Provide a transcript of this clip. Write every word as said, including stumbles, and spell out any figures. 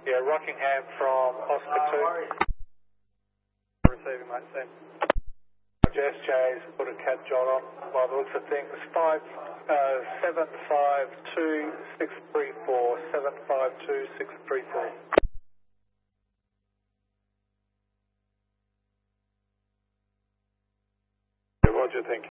Yeah, Rockingham from Oscar two. Receiving, mate, same. Roger, S J's put a cat jot on by the looks of things. Five, uh, seven five two six three four. Seven five two six three four. Roger, thank you.